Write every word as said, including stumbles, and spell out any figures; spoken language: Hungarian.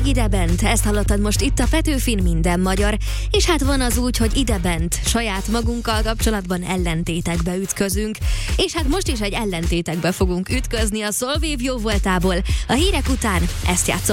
idebent, ezt hallottad most itt a Petőfin Minden Magyar, és hát van az úgy, hogy idebent saját magunkkal kapcsolatban ellentétekbe ütközünk, és hát most is egy ellentétekbe fogunk ütközni a Szolvév jó voltából. A hírek után ezt játszom.